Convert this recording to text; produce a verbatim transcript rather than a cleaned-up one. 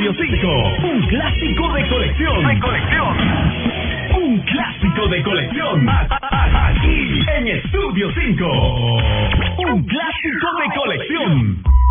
Estudio cinco. Un clásico de colección. De colección. Un clásico de colección. Aquí en Estudio cinco. Un clásico de colección.